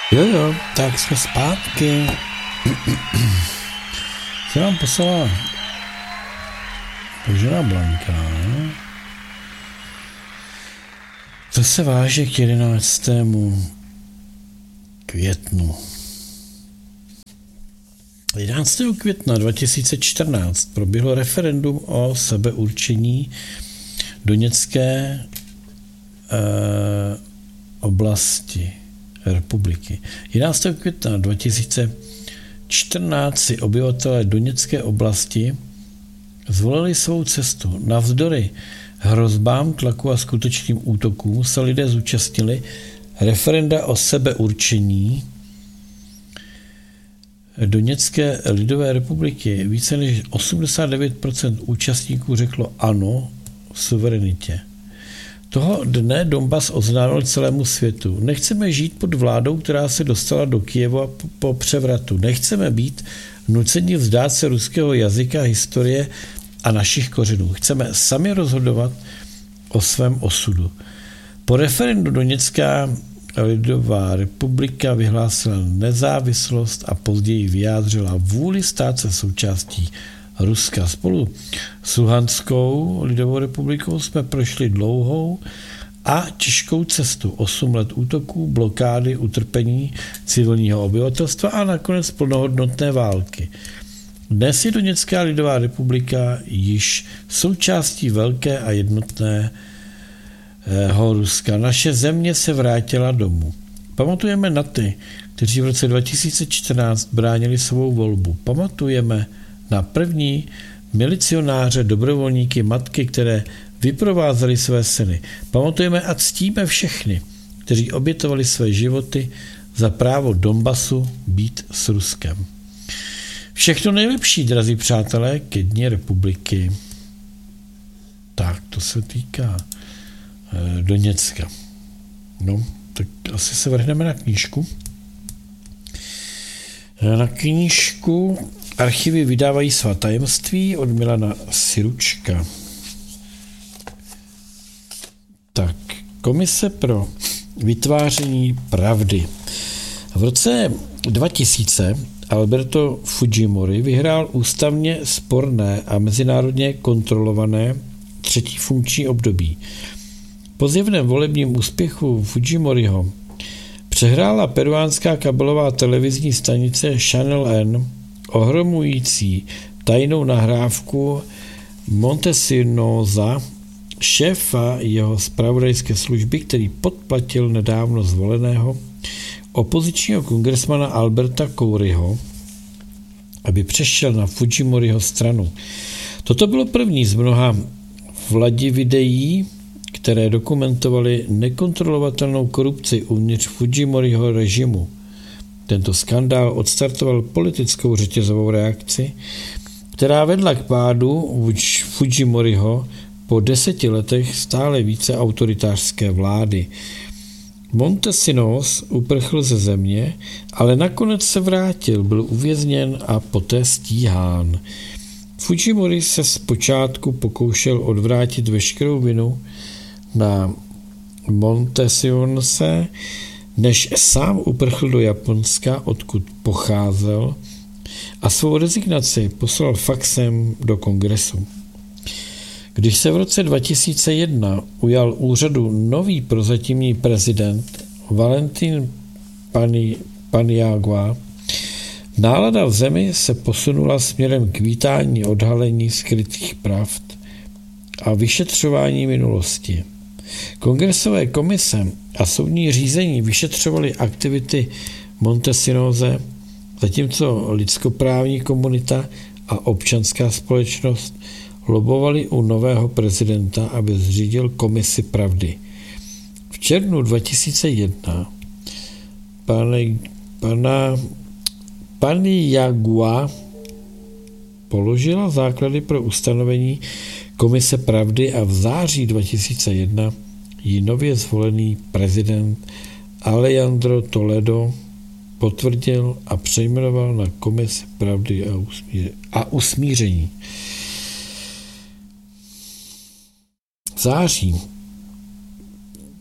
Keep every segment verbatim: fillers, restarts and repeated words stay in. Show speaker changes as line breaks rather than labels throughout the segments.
Jo, jo, tak jsme zpátky. Co nám poslala Božena Blanka? To se váže k jedenáctému květnu. jedenáctého května dva tisíce čtrnáct proběhlo referendum o sebeurčení Doněcké eh, oblasti republiky. jedenáctého května dva tisíce čtrnáct si obyvatelé Doněcké oblasti zvolili svou cestu. Navzdory hrozbám, tlaku a skutečným útokům se lidé zúčastnili referenda o sebeurčení Doněcké lidové republiky. Více než osmdesát devět procent účastníků řeklo ano suverenitě. Toho dne Donbas oznámil celému světu. Nechceme žít pod vládou, která se dostala do Kyjeva po převratu. Nechceme být nuceni vzdát se ruského jazyka, historie a našich kořenů. Chceme sami rozhodovat o svém osudu. Po referendu Doněcká lidová republika vyhlásila nezávislost a později vyjádřila vůli stát se součástí Ruska. Spolu s Luhanskou lidovou republikou jsme prošli dlouhou a těžkou cestu. Osm let útoků, blokády, utrpení civilního obyvatelstva a nakonec plnohodnotné války. Dnes je Doněcká lidová republika již součástí velké a jednotného Ruska. Naše země se vrátila domů. Pamatujeme na ty, kteří v roce dva tisíce čtrnáct bránili svou volbu. Pamatujeme na první milicionáře, dobrovolníky, matky, které vyprovázely své syny. Pamatujeme a ctíme všechny, kteří obětovali své životy za právo Donbasu být s Ruskem. Všechno nejlepší, drazí přátelé, ke dni republiky. Tak, to se týká e, Doněcka. No, tak asi se vrhneme na knížku. Na knížku Archivy vydávají svá tajemství od Milana Siručka. Tak, Komise pro vytváření pravdy. V roce dva tisíce Alberto Fujimori vyhrál ústavně sporné a mezinárodně kontrolované třetí funkční období. Po zjevném volebním úspěchu Fujimoriho přehrála peruánská kabelová televizní stanice Channel N ohromující tajnou nahrávku Montesinosa, šéfa jeho zpravodajské služby, který podplatil nedávno zvoleného opozičního kongresmana Alberta Couryho, aby přešel na Fujimoriho stranu. Toto bylo první z mnoha vladivideí, které dokumentovaly nekontrolovatelnou korupci uvnitř Fujimoriho režimu. Tento skandál odstartoval politickou řetězovou reakci, která vedla k pádu Fujimoriho po deseti letech stále více autoritářské vlády. Montesinos uprchl ze země, ale nakonec se vrátil, byl uvězněn a poté stíhán. Fujimori se zpočátku pokoušel odvrátit veškerou vinu na Montesinose, než sám uprchl do Japonska, odkud pocházel, a svou rezignaci poslal faxem do kongresu. Když se v roce dva tisíce jedna ujal úřadu nový prozatímní prezident Valentín Paniagua, nálada v zemi se posunula směrem k vítání odhalení skrytých pravd a vyšetřování minulosti. Kongresové komise a soudní řízení vyšetřovaly aktivity Montesinose, zatímco lidskoprávní komunita a občanská společnost lobovali u nového prezidenta, aby zřídil komisi pravdy. V červnu dva tisíce jedna pane, pana Paniagua položila základy pro ustanovení komise pravdy a v září dva tisíce jedna ji nově zvolený prezident Alejandro Toledo potvrdil a přejmenoval na komisi pravdy a usmíření. V září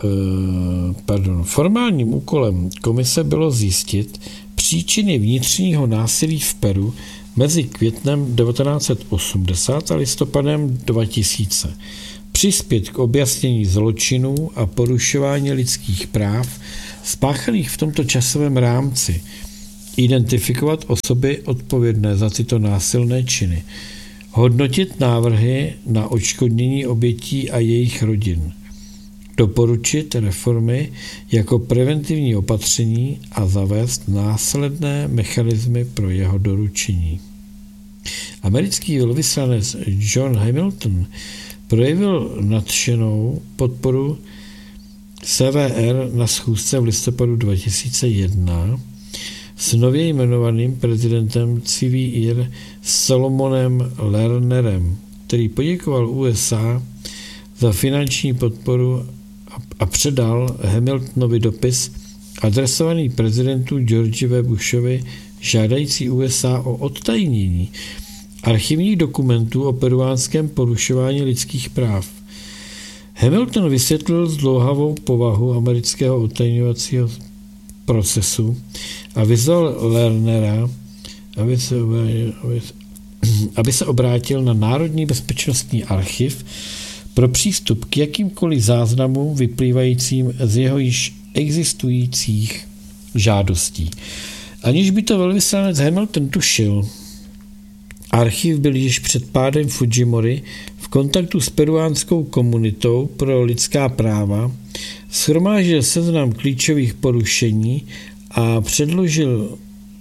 pardon, formálním úkolem komise bylo zjistit příčiny vnitřního násilí v Peru mezi květnem devatenáct set osmdesát a listopadem dva tisíce, přispět k objasnění zločinů a porušování lidských práv spáchaných v tomto časovém rámci, identifikovat osoby odpovědné za tyto násilné činy, hodnotit návrhy na odškodnění obětí a jejich rodin, doporučit reformy jako preventivní opatření a zavést následné mechanismy pro jeho doručení. Americký velvyslanec John Hamilton projevil nadšenou podporu C V R na schůzce v listopadu dva tisíce jedna s nově jmenovaným prezidentem C V R Salomonem Lernerem, který poděkoval U S A za finanční podporu a předal Hamiltonovi dopis adresovaný prezidentu George W. Bushovi žádající U S A o odtajnění archivních dokumentů o peruánském porušování lidských práv. Hamilton vysvětlil zdlouhavou povahu amerického odtajňovacího procesu a vyzval Lernera, aby se, aby, aby se obrátil na Národní bezpečnostní archiv pro přístup k jakýmkoliv záznamům vyplývajícím z jeho již existujících žádostí. Aniž by to velvyslanec Hamilton tušil, archiv byl již před pádem Fujimory v kontaktu s peruánskou komunitou pro lidská práva, shromáždil seznam klíčových porušení a předložil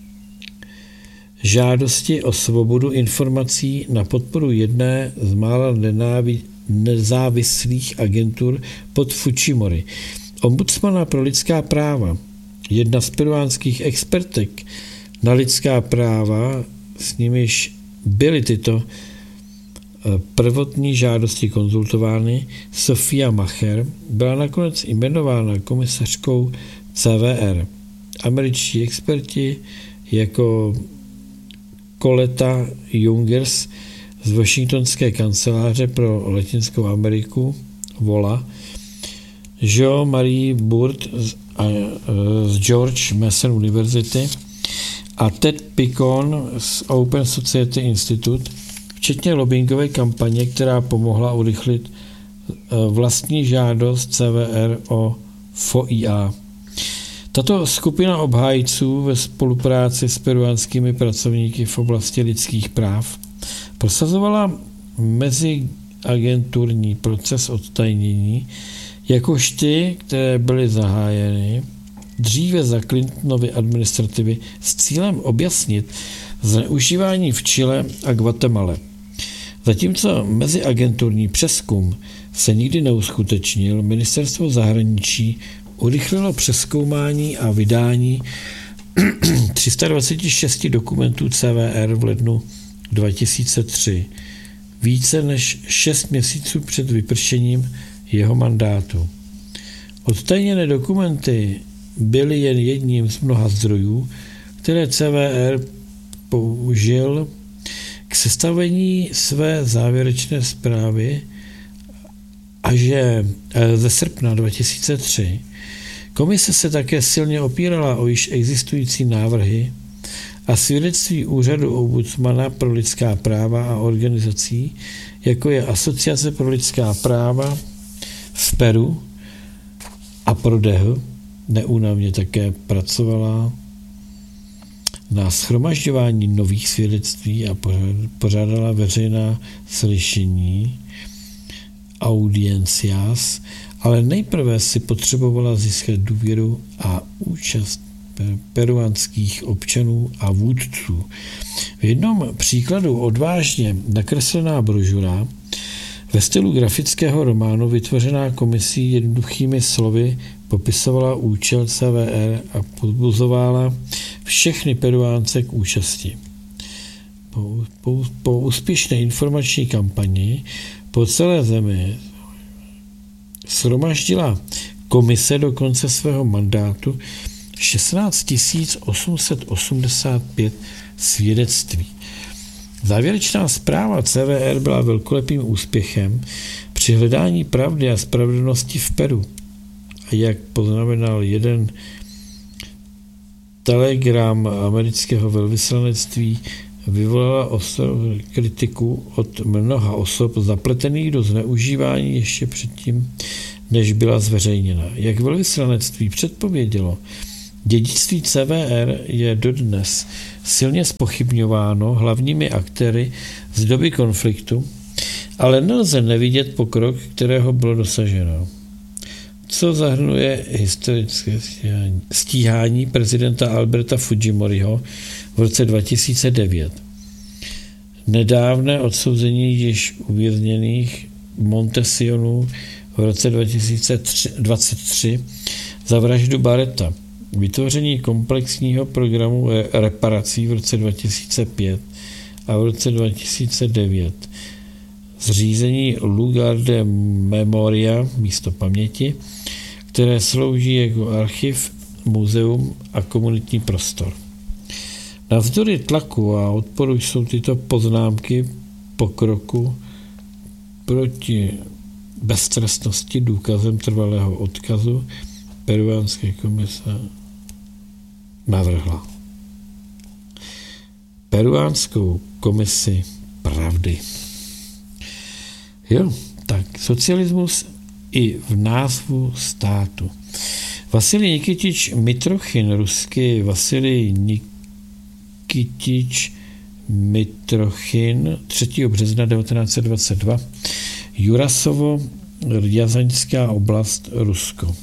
žádosti o svobodu informací na podporu jedné z mála nenávi- nezávislých agentur pod Fujimory, ombudsmana pro lidská práva. Jedna z peruánských expertek na lidská práva, s nimiž byly tyto prvotní žádosti konzultovány, Sofia Macher, byla nakonec jmenována komisařkou C V R. Američtí experti jako Coletta Jungers z Washingtonské kanceláře pro Latinskou Ameriku, Vola, Jean-Marie Burt z, a, z George Mason University a Ted Picon z Open Society Institute, včetně lobbyingové kampaně, která pomohla urychlit vlastní žádost C V R o F O I A. Tato skupina obhájců ve spolupráci s peruánskými pracovníky v oblasti lidských práv prosazovala meziagenturní proces odtajnění, jakož ty, které byly zahájeny dříve za Clintonovy administrativy s cílem objasnit zneužívání v Chile a Guatemale. Zatímco meziagenturní přezkum se nikdy neuskutečnil, ministerstvo zahraničí urychlilo přezkoumání a vydání tři sta dvacet šest dokumentů C V R v lednu dva tisíce tři, více než šest měsíců před vypršením jeho mandátu. Odtajněné dokumenty byly jen jedním z mnoha zdrojů, které C V R použil k sestavení své závěrečné zprávy, a že ze srpna dva tisíce tři komise se také silně opírala o již existující návrhy a svědectví úřadu ombudsmana pro lidská práva a organizací, jako je Asociace pro lidská práva v Peru a Prodeho, neúnavně také pracovala na shromažďování nových svědectví a pořádala veřejná slyšení, audiencias, ale nejprve si potřebovala získat důvěru a účast peruánských občanů a vůdců. V jednom příkladu odvážně nakreslená brožura ve stylu grafického románu vytvořená komisí jednoduchými slovy popisovala účel C V R a povzbuzovala všechny Peruánce k účasti. Po, po, po úspěšné informační kampani po celé zemi shromaždila komise do konce svého mandátu šestnáct tisíc osm set osmdesát pět svědectví. Závěrečná zpráva C V R byla velkolepým úspěchem při hledání pravdy a spravedlnosti v Peru. a jak poznamenal jeden telegram amerického velvyslanectví, vyvolala ostrou kritiku od mnoha osob zapletených do zneužívání ještě předtím, než byla zveřejněna. Jak velvyslanectví předpovědělo, dědictví C V R je dodnes silně zpochybňováno hlavními aktéry z doby konfliktu, ale nelze nevidět pokrok, kterého bylo dosaženo. Co zahrnuje historické stíhání prezidenta Alberta Fujimoriho v roce dva tisíce devět. Nedávné odsouzení již uvězněných Montesionů v roce dva tisíce dvacet tři za vraždu Barretta, vytvoření komplexního programu reparací v roce dva tisíce pět a v roce dva tisíce devět, zřízení Lugarde Memoria, místo paměti, které slouží jako archiv, muzeum a komunitní prostor. Navzdory tlaku a odporu jsou tyto poznámky pokroku proti beztrestnosti důkazem trvalého odkazu peruánské komise navrhla. Peruánskou komisi pravdy. Jo, tak socialismus i v názvu státu. Vasilij Nikitič Mitrochin, rusky Vasilij Nikitič Mitrochin, třetího března devatenáct set dvacet dva, Jurasovo, Rjazaňská oblast, Rusko.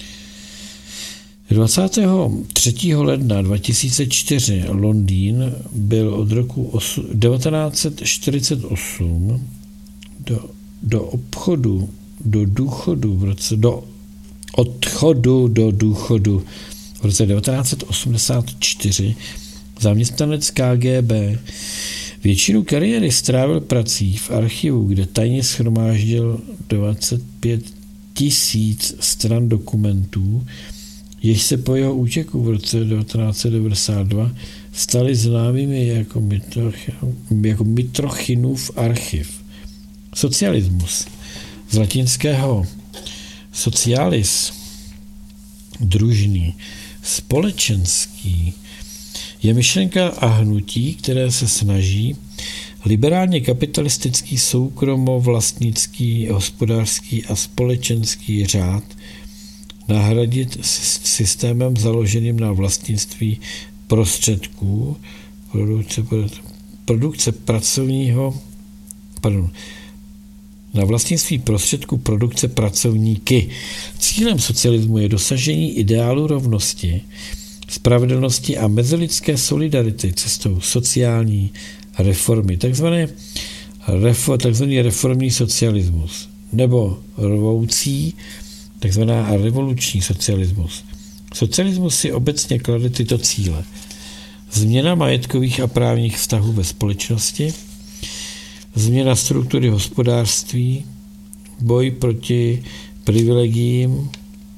dvacátého třetího ledna dva tisíce čtyři Londýn byl od roku devatenáct set čtyřicet osm do, do obchodu, do důchodu v roce, do odchodu do důchodu v roce devatenáct set osmdesát čtyři zaměstnanec K G B. Většinu kariéry strávil prací v archivu, kde tajně shromáždil dvacet pět tisíc stran dokumentů, jež se po jeho útěku v roce devatenáct set devadesát dva staly známými jako, Mitrochin, jako Mitrochinův archiv. Socialismus z latinského socialis, družný, společenský, je myšlenka a hnutí, které se snaží liberálně kapitalistický, soukromovlastnický, hospodářský a společenský řád nahradit systémem založeným na vlastnictví prostředků, produkce, produkce pracovního, pardon, na vlastnictví prostředků produkce pracovníky. Cílem socialismu je dosažení ideálu rovnosti, spravedlnosti a mezilidské solidarity cestou sociální reformy, takzvané refo, takzvaný reformní socialismus, nebo rvoucí, takzvaná revoluční socialismus. Socialismus si obecně klade tyto cíle. Změna majetkových a právních vztahů ve společnosti, změna struktury hospodářství, boj proti privilegiím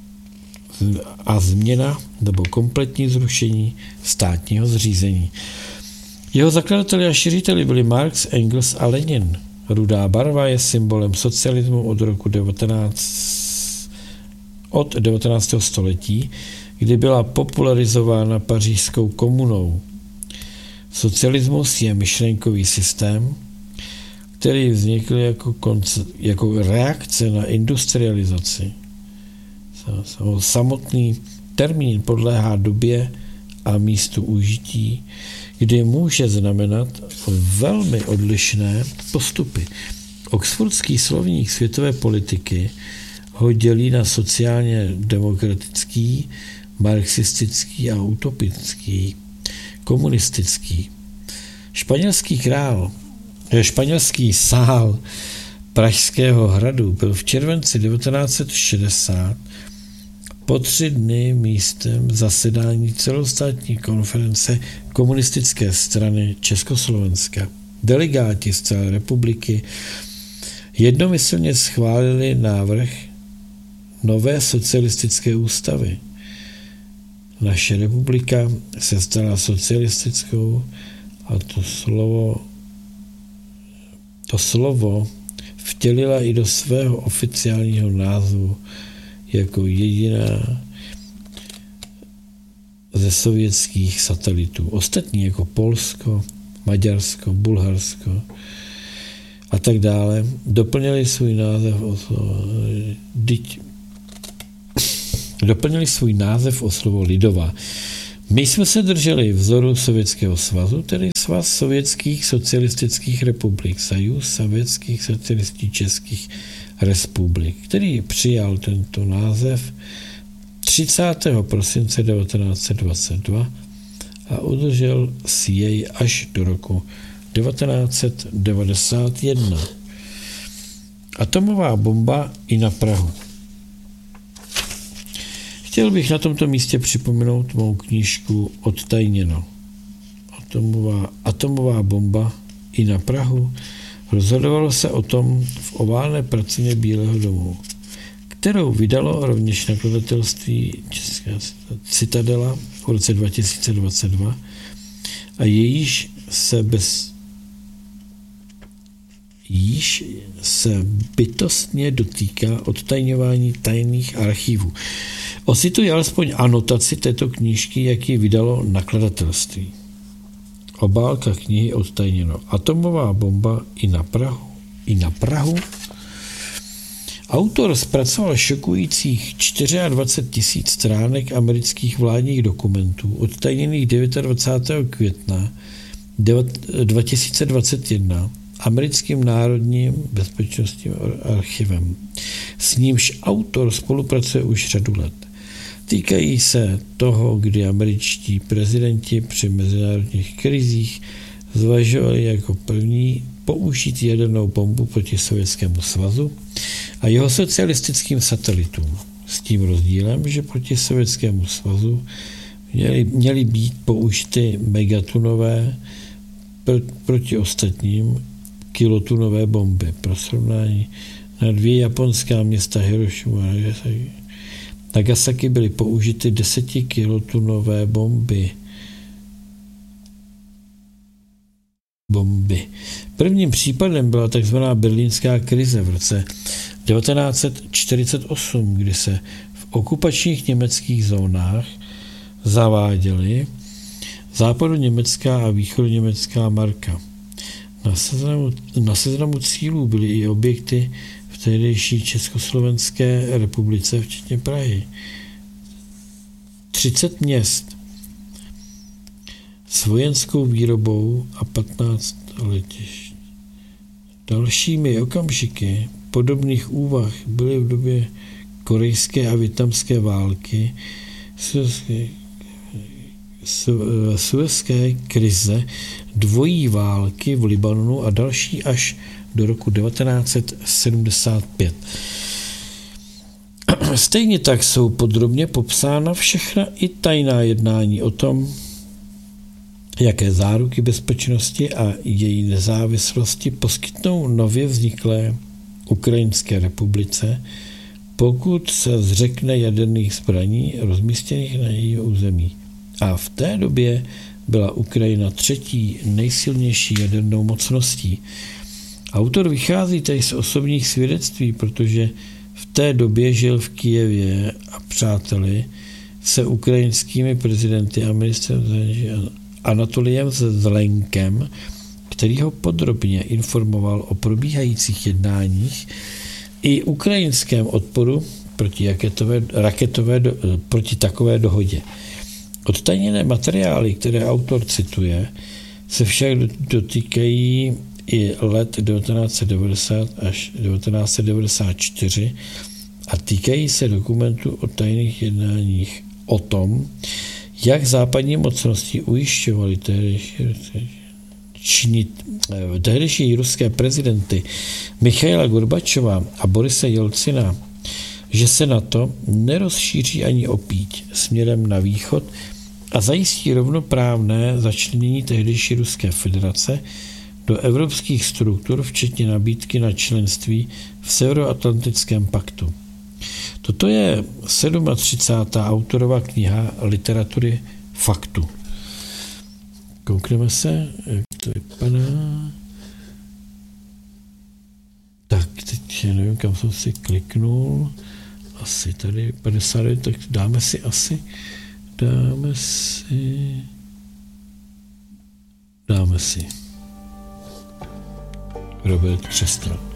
a změna nebo kompletní zrušení státního zřízení. Jeho zakladateli a šiřiteli byli Marx, Engels a Lenin. Rudá barva je symbolem socialismu od roku devatenáct, od devatenáctého století, kdy byla popularizována pařížskou komunou. Socialismus je myšlenkový systém, který vznikl jako, konce, jako reakce na industrializaci. Samotný termín podléhá době a místu užití, kdy může znamenat velmi odlišné postupy. Oxfordský slovník světové politiky ho dělí na sociálně demokratický, marxistický a utopický, komunistický. Španělský král, španělský sál Pražského hradu byl v červenci devatenáct set šedesát po tři dny místem zasedání celostátní konference komunistické strany Československa. Delegáti z celé republiky jednomyslně schválili návrh nové socialistické ústavy. Naše republika se stala socialistickou a to slovo, to slovo vtělila i do svého oficiálního názvu jako jediná ze sovětských satelitů. Ostatní jako Polsko, Maďarsko, Bulharsko a tak dále doplnili svůj název o slovo, doplnili svůj název o slovo lidová. My jsme se drželi vzoru Sovětského svazu, tedy Svaz sovětských socialistických republik, Sajuz sovětských socialistických českých republik, který přijal tento název třicátého prosince devatenáct set dvacet dva a udržel si jej až do roku devatenáct set devadesát jedna. Atomová bomba i na Prahu. Chtěl bych na tomto místě připomenout mou knížku Odtajněno. Atomová, atomová bomba i na Prahu. Rozhodovalo se o tom v oválné pracině Bílého domu, kterou vydalo rovněž nakladatelství Česká Citadela v roce dva tisíce dvacet dva a jejíž se bez již se bytostně dotýká odtajňování tajných archivů. Ocituji alespoň anotaci této knížky, jak ji vydalo nakladatelství. Obálka knihy Odtajněno. Atomová bomba i na Prahu. I na Prahu. Autor zpracoval šokujících dvacet čtyři tisíc stránek amerických vládních dokumentů odtajněných dvacátého devátého května dva tisíce dvacet jedna americkým národním bezpečnostním archivem. S nímž autor spolupracuje už řadu let. Týkají se toho, kdy američtí prezidenti při mezinárodních krizích zvažovali jako první použít jadernou bombu proti Sovětskému svazu a jeho socialistickým satelitům. S tím rozdílem, že proti Sovětskému svazu měly, měly být použity megatunové pr- proti ostatním kilotunové bomby. Pro srovnání na dvě japonská města Hirošima a Nagasaki byly použity desetikilotunové bomby. Bomby. Prvním případem byla tzv. Berlínská krize v roce devatenáct set čtyřicet osm, kdy se v okupačních německých zónách zaváděly západoněmecká a východoněmecká marka. Na seznamu, na seznamu cílů byly i objekty v tehdejší Československé republice, včetně Prahy. třicet měst s vojenskou výrobou a patnáct letišť. Dalšími okamžiky podobných úvah byly v době korejské a vietnamské války, suezské krize, dvojí války v Libanonu a další až do roku devatenáct set sedmdesát pět. Stejně tak jsou podrobně popsána všechna i tajná jednání o tom, jaké záruky bezpečnosti a její nezávislosti poskytnou nově vzniklé Ukrajinské republice, pokud se zřekne jaderných zbraní rozmístěných na její území. A v té době byla Ukrajina třetí nejsilnější jadernou mocností. Autor vychází tady z osobních svědectví, protože v té době žil v Kyjevě a přáteli se ukrajinskými prezidenty a ministrem Anatoliem Zelenkem, který ho podrobně informoval o probíhajících jednáních i ukrajinském odporu proti, raketové, raketové, proti takové dohodě. Odtajněné materiály, které autor cituje, se však dotýkají i let devatenáct set devadesát až devatenáct set devadesát čtyři a týkají se dokumentů o tajných jednáních o tom, jak západní mocnosti ujišťovaly tehdejší ruské prezidenty Michaila Gorbačova a Borise Jelcina, že se NATO nerozšíří ani opíť směrem na východ a zajistí rovnoprávné začlenění tehdejší Ruské federace do evropských struktur, včetně nabídky na členství v Severoatlantickém paktu. Toto je třicátá sedmá autorova kniha literatury faktu. Koukneme se, jak to vypadá. Tak, teď nevím, kam jsem si kliknul. asi tady padesát devět, tak dáme si asi, dáme si, dáme si Robert Křestel.